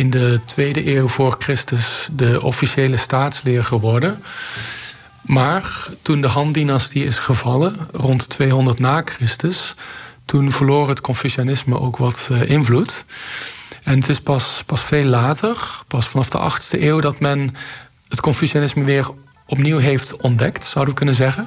in de 2e eeuw voor Christus de officiële staatsleer geworden. Maar toen de Han-dynastie is gevallen, rond 200 na Christus, toen verloor het Confucianisme ook wat invloed. En het is pas veel later, pas vanaf de 8e eeuw, dat men het Confucianisme weer opnieuw heeft ontdekt, zouden we kunnen zeggen.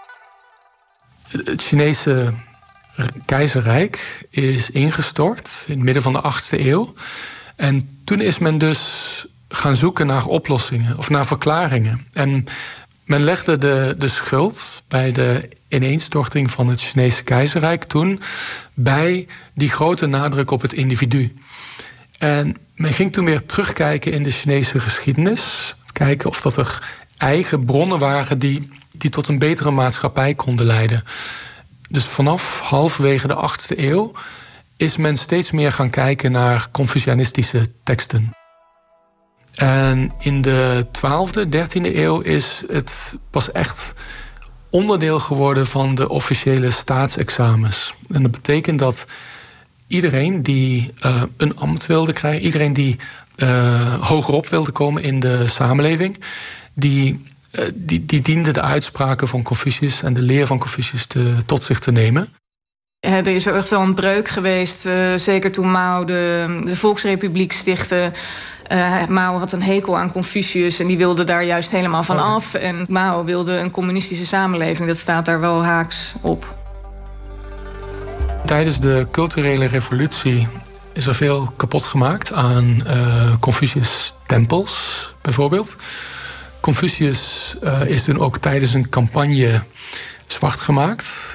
Het Chinese keizerrijk is ingestort in het midden van de 8e eeuw. En toen is men dus gaan zoeken naar oplossingen of naar verklaringen. En men legde de schuld bij de ineenstorting van het Chinese keizerrijk toen bij die grote nadruk op het individu. En men ging toen weer terugkijken in de Chinese geschiedenis. Kijken of dat er eigen bronnen waren die tot een betere maatschappij konden leiden. Dus vanaf halverwege de 8e eeuw is men steeds meer gaan kijken naar Confucianistische teksten. En in de 12e, 13e eeuw is het pas echt onderdeel geworden van de officiële staatsexamens. En dat betekent dat iedereen die een ambt wilde krijgen, iedereen die hogerop wilde komen in de samenleving, die diende de uitspraken van Confucius en de leer van Confucius tot zich te nemen. Er is echt wel een breuk geweest, zeker toen Mao de Volksrepubliek stichtte. Mao had een hekel aan Confucius en die wilde daar juist helemaal van af. En Mao wilde een communistische samenleving, dat staat daar wel haaks op. Tijdens de culturele revolutie is er veel kapot gemaakt aan Confucius-tempels, bijvoorbeeld. Confucius is toen ook tijdens een campagne zwart gemaakt.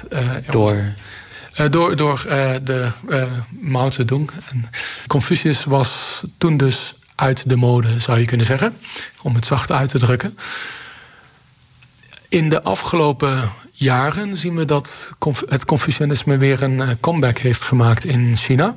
Door de Mao Zedong. En Confucius was toen dus uit de mode, zou je kunnen zeggen, om het zacht uit te drukken. In de afgelopen jaren zien we dat het Confucianisme weer een comeback heeft gemaakt in China.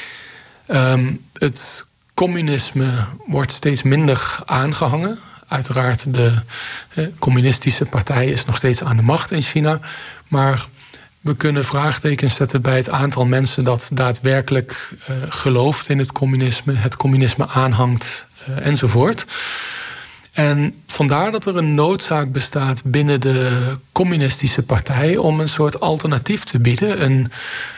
Het communisme wordt steeds minder aangehangen. Uiteraard, de communistische partij is nog steeds aan de macht in China. Maar we kunnen vraagtekens zetten bij het aantal mensen dat daadwerkelijk gelooft in het communisme aanhangt enzovoort. En vandaar dat er een noodzaak bestaat binnen de communistische partij om een soort alternatief te bieden.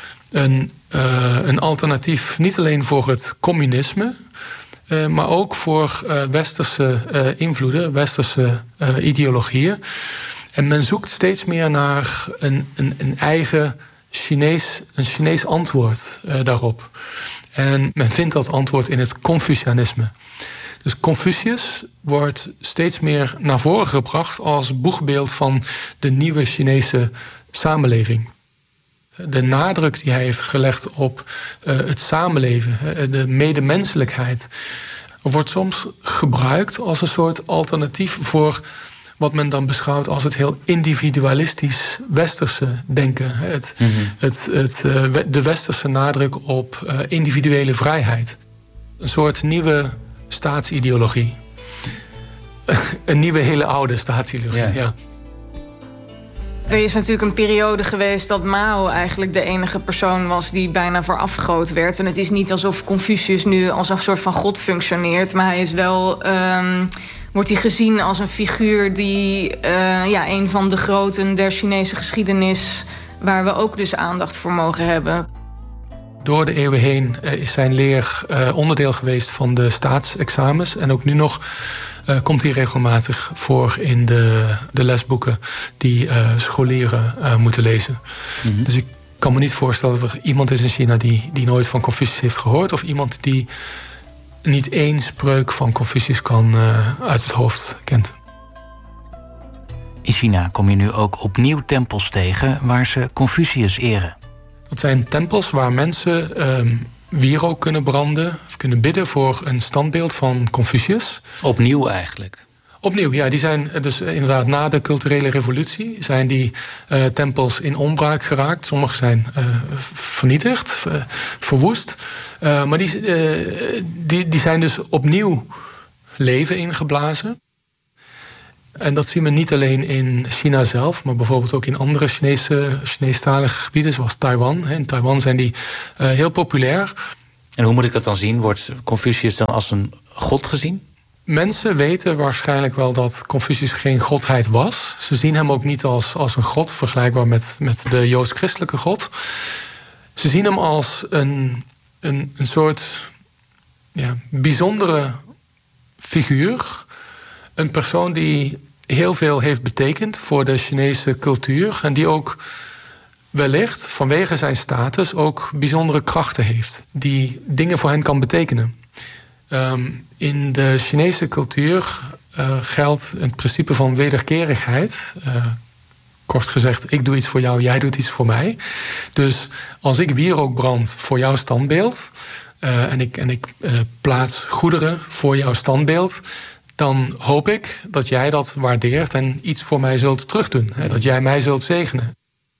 Een alternatief niet alleen voor het communisme, maar ook voor westerse invloeden, westerse ideologieën. En men zoekt steeds meer naar een eigen Chinees antwoord daarop. En men vindt dat antwoord in het Confucianisme. Dus Confucius wordt steeds meer naar voren gebracht als boegbeeld van de nieuwe Chinese samenleving. De nadruk die hij heeft gelegd op het samenleven, de medemenselijkheid, wordt soms gebruikt als een soort alternatief voor wat men dan beschouwt als het heel individualistisch westerse denken. De westerse nadruk op individuele vrijheid. Een soort nieuwe staatsideologie. Een nieuwe, hele oude staatsideologie, ja. Er is natuurlijk een periode geweest dat Mao eigenlijk de enige persoon was die bijna voor afgegoten werd. En het is niet alsof Confucius nu als een soort van god functioneert, maar hij is wel, wordt hij gezien als een figuur die een van de groten der Chinese geschiedenis, waar we ook dus aandacht voor mogen hebben. Door de eeuwen heen is zijn leer onderdeel geweest van de staatsexamens. En ook nu nog komt hij regelmatig voor in de lesboeken die scholieren moeten lezen. Mm-hmm. Dus ik kan me niet voorstellen dat er iemand is in China die nooit van Confucius heeft gehoord, of iemand die niet één spreuk van Confucius uit het hoofd kent. In China kom je nu ook opnieuw tempels tegen waar ze Confucius eren. Dat zijn tempels waar mensen wierook kunnen branden of kunnen bidden voor een standbeeld van Confucius. Opnieuw eigenlijk? Opnieuw, ja. Die zijn dus inderdaad na de culturele revolutie zijn die tempels in onbruik geraakt. Sommige zijn vernietigd, verwoest. Maar die zijn dus opnieuw leven ingeblazen. En dat zien we niet alleen in China zelf, maar bijvoorbeeld ook in andere Chineestalige gebieden, zoals Taiwan. In Taiwan zijn die heel populair. En hoe moet ik dat dan zien? Wordt Confucius dan als een god gezien? Mensen weten waarschijnlijk wel dat Confucius geen godheid was. Ze zien hem ook niet als een god, vergelijkbaar met de joods-christelijke god. Ze zien hem als een soort bijzondere figuur. Een persoon die heel veel heeft betekend voor de Chinese cultuur. En die ook wellicht vanwege zijn status ook bijzondere krachten heeft. Die dingen voor hen kan betekenen. In de Chinese cultuur geldt het principe van wederkerigheid. Kort gezegd, ik doe iets voor jou, jij doet iets voor mij. Dus als ik wierook brand voor jouw standbeeld en ik plaats goederen voor jouw standbeeld, dan hoop ik dat jij dat waardeert en iets voor mij zult terugdoen. Dat jij mij zult zegenen.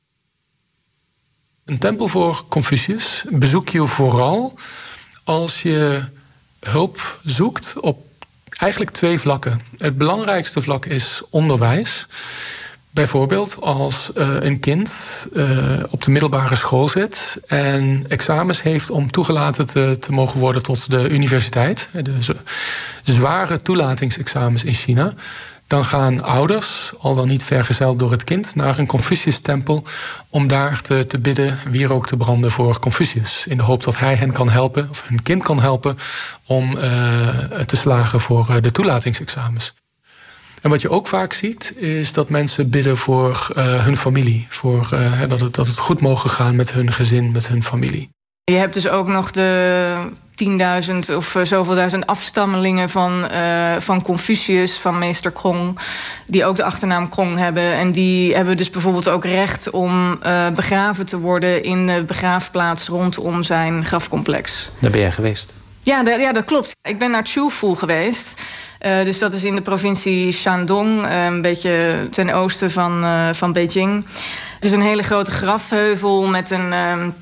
Een tempel voor Confucius bezoek je vooral als je hulp zoekt op eigenlijk 2 vlakken. Het belangrijkste vlak is onderwijs. Bijvoorbeeld als een kind op de middelbare school zit en examens heeft om toegelaten te mogen worden tot de universiteit. De zware toelatingsexamens in China. Dan gaan ouders, al dan niet vergezeld door het kind, naar een Confucius-tempel om daar te bidden, wierook te branden voor Confucius. In de hoop dat hij hen kan helpen, of hun kind kan helpen, om te slagen voor de toelatingsexamens. En wat je ook vaak ziet, is dat mensen bidden voor hun familie. Dat het goed mogen gaan met hun gezin, met hun familie. Je hebt dus ook nog de 10.000 of zoveel duizend afstammelingen van Confucius, van meester Kong, die ook de achternaam Kong hebben. En die hebben dus bijvoorbeeld ook recht om begraven te worden in de begraafplaats rondom zijn grafcomplex. Daar ben jij geweest? Ja, dat klopt. Ik ben naar Chufu geweest. Dus dat is in de provincie Shandong, een beetje ten oosten van Beijing. Het is een hele grote grafheuvel met een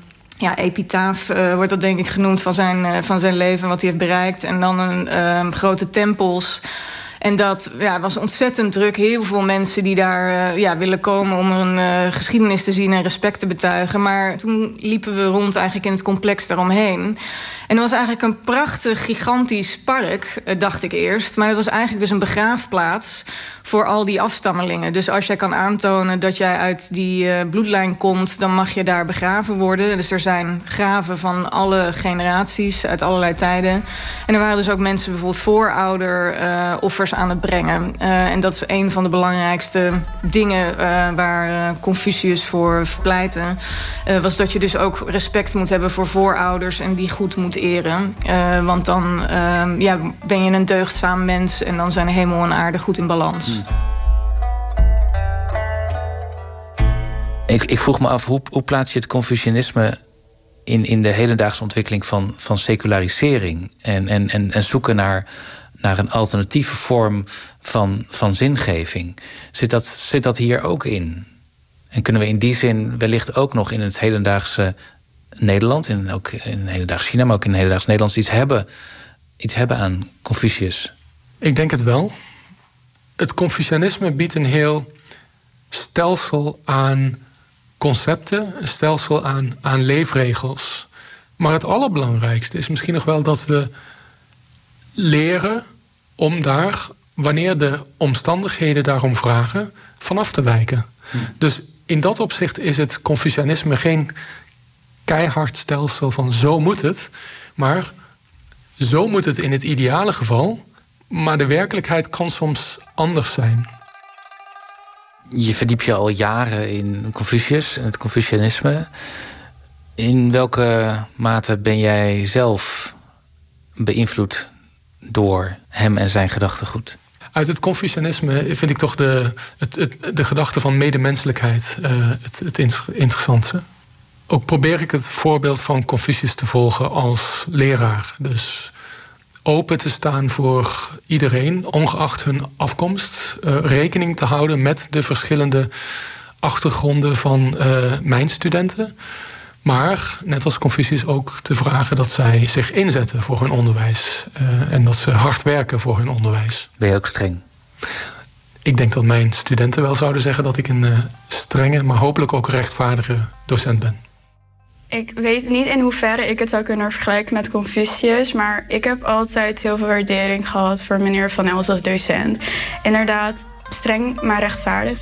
epitaaf, wordt dat denk ik genoemd, van zijn leven, wat hij heeft bereikt. En dan een grote tempels. En dat was ontzettend druk. Heel veel mensen die daar willen komen om een geschiedenis te zien en respect te betuigen. Maar toen liepen we rond eigenlijk in het complex daaromheen. En dat was eigenlijk een prachtig, gigantisch park, dacht ik eerst. Maar dat was eigenlijk dus een begraafplaats voor al die afstammelingen. Dus als jij kan aantonen dat jij uit die bloedlijn komt, dan mag je daar begraven worden. Dus er zijn graven van alle generaties, uit allerlei tijden. En er waren dus ook mensen, bijvoorbeeld voorouderoffers aan het brengen. En dat is een van de belangrijkste dingen waar Confucius voor pleitte. Was dat je dus ook respect moet hebben voor voorouders en die goed moet eren. Want dan ben je een deugdzaam mens en dan zijn hemel en aarde goed in balans. Ik vroeg me af, hoe plaats je het Confucianisme in de hedendaagse ontwikkeling van secularisering en zoeken naar een alternatieve vorm van zingeving? Zit dat hier ook in? En kunnen we in die zin wellicht ook nog in het hedendaagse Nederland, en ook in hedendaags China, maar ook in hedendaags Nederlands iets hebben aan Confucius? Ik denk het wel. Het Confucianisme biedt een heel stelsel aan concepten, een stelsel aan leefregels. Maar het allerbelangrijkste is misschien nog wel dat we leren om daar, wanneer de omstandigheden daarom vragen, vanaf te wijken. Dus in dat opzicht is het Confucianisme geen keihard stelsel van zo moet het, maar zo moet het in het ideale geval, maar de werkelijkheid kan soms anders zijn. Je verdiept je al jaren in Confucius en het Confucianisme. In welke mate ben jij zelf beïnvloed door hem en zijn gedachtegoed? Uit het Confucianisme vind ik toch de gedachte van medemenselijkheid het interessantste. Ook probeer ik het voorbeeld van Confucius te volgen als leraar. Dus open te staan voor iedereen, ongeacht hun afkomst. Rekening te houden met de verschillende achtergronden van mijn studenten. Maar, net als Confucius, ook te vragen dat zij zich inzetten voor hun onderwijs. En dat ze hard werken voor hun onderwijs. Ben je ook streng? Ik denk dat mijn studenten wel zouden zeggen dat ik een strenge, maar hopelijk ook rechtvaardige docent ben. Ik weet niet in hoeverre ik het zou kunnen vergelijken met Confucius, maar ik heb altijd heel veel waardering gehad voor meneer Van Els als docent. Inderdaad, streng maar rechtvaardig.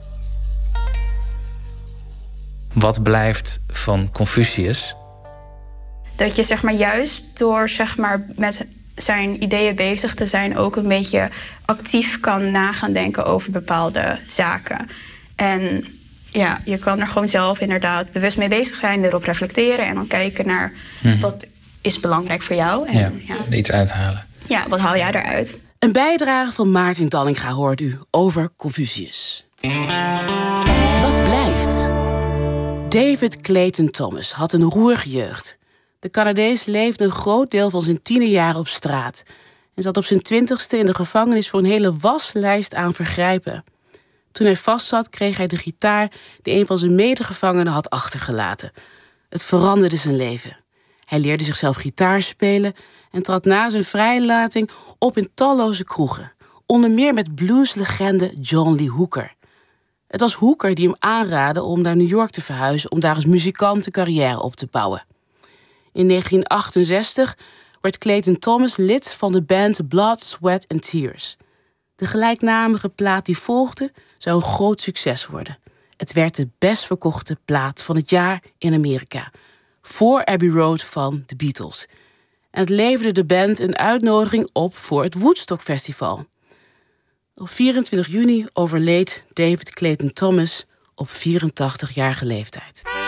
Wat blijft van Confucius? Dat je juist door met zijn ideeën bezig te zijn ook een beetje actief kan nagaan denken over bepaalde zaken. En ja, je kan er gewoon zelf inderdaad bewust mee bezig zijn, erop reflecteren en dan kijken naar wat is belangrijk voor jou. En, iets uithalen. Ja, wat haal jij eruit? Een bijdrage van Maarten Dallinga hoort u over Confucius. Wat blijft? David Clayton Thomas had een roerige jeugd. De Canadees leefde een groot deel van zijn tienerjaren op straat en zat op zijn 20ste in de gevangenis voor een hele waslijst aan vergrijpen. Toen hij vastzat, kreeg hij de gitaar die een van zijn medegevangenen had achtergelaten. Het veranderde zijn leven. Hij leerde zichzelf gitaar spelen en trad na zijn vrijlating op in talloze kroegen. Onder meer met blueslegende John Lee Hooker. Het was Hooker die hem aanraadde om naar New York te verhuizen om daar als muzikant een carrière op te bouwen. In 1968 werd Clayton Thomas lid van de band Blood, Sweat and Tears. De gelijknamige plaat die volgde zou een groot succes worden. Het werd de best verkochte plaat van het jaar in Amerika, voor Abbey Road van de Beatles. En het leverde de band een uitnodiging op voor het Woodstock Festival. Op 24 juni overleed David Clayton Thomas op 84-jarige leeftijd.